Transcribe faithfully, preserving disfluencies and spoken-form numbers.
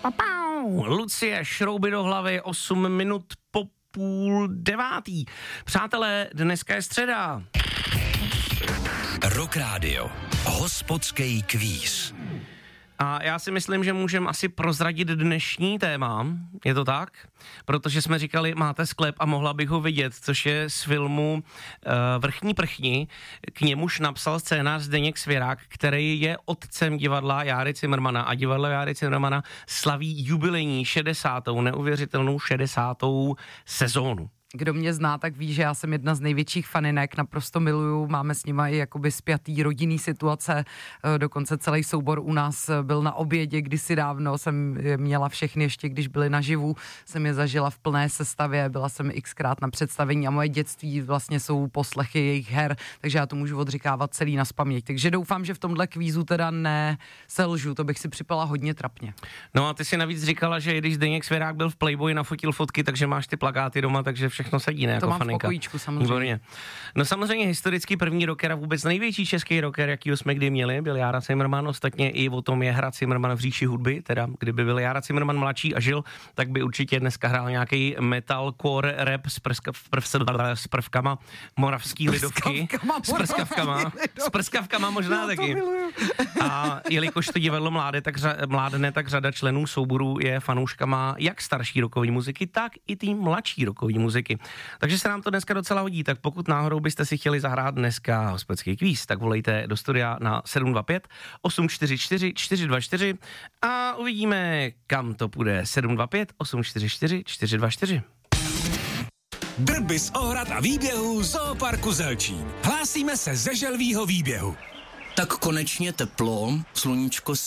Lucie, šrouby do hlavy, osm minut po půl devátý. Přátelé, dneska je středa. Rock Radio. Hospodský kvíz. A já si myslím, že můžeme asi prozradit dnešní téma, je to tak? Protože jsme říkali, máte sklep a mohla bych ho vidět, což je z filmu uh, Vrchní prchni, k němuž napsal scénář Zdeněk Svěrák, který je otcem divadla Járy Cimrmana a divadlo Járy Cimrmana slaví jubilejní šedesátou neuvěřitelnou šedesátou sezónu. Kdo mě zná, tak ví, že já jsem jedna z největších faninek, naprosto miluju, máme s nima i jakoby spjatý rodinný situace, dokonce celý soubor u nás byl na obědě kdysi dávno, jsem měla všechny ještě, když byli naživu, jsem je zažila v plné sestavě, byla jsem xkrát na představení a moje dětství vlastně jsou poslechy jejich her, takže já to můžu odříkávat celý nazpaměť, takže doufám, že v tomhle kvízu teda neselžu, to bych si připala hodně trapně. No a ty si navíc říkala, že když Zdeněk Svěrák byl v Playboyi, nafotil fotky, takže máš ty plakáty doma, takže všechno sedí, ne, jako to mám faninka. V pokojíčku, samozřejmě. Výborně. No samozřejmě historický první rocker a vůbec největší český rocker, jakýho jsme kdy měli, byl Jára Cimrman, ostatně i o tom je hra Cimrman v říši hudby, teda kdyby byl Jára Cimrman mladší a žil, tak by určitě dneska hrál nějaký metalcore rap s, prska, s prvkama moravský lidovky. S prskavkama. S prskavkama možná taky. A jelikož to divadlo mláde, tak řa, mládne, tak řada členů souboru je fanouškama jak starší rockové muziky, tak i tý mladší rockové muziky. Takže se nám to dneska docela hodí, tak pokud náhodou byste si chtěli zahrát dneska hospodský kvíz, tak volejte do studia na sedm dva pět osm čtyři čtyři čtyři dva čtyři a uvidíme, kam to půjde. sedm dva pět osm čtyři čtyři čtyři dva čtyři. Drby z ohrad a výběhů Zooparku Zelčín. Hlásíme se ze želvýho výběhu. Tak konečně teplo, sluníčko